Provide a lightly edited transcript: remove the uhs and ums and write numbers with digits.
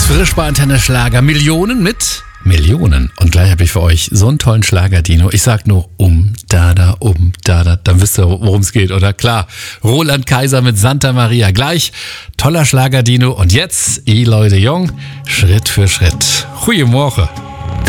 frisch bei Antenne Schlager. Millionen mit Millionen. Und gleich habe ich für euch so einen tollen Schlager, Dino. Ich sag nur da. Dann wisst ihr, worum es geht, oder? Klar, Roland Kaiser mit Santa Maria. Gleich toller Schlager, Dino. Und jetzt, Eloy de Jong, Schritt für Schritt. Goeiemorgen.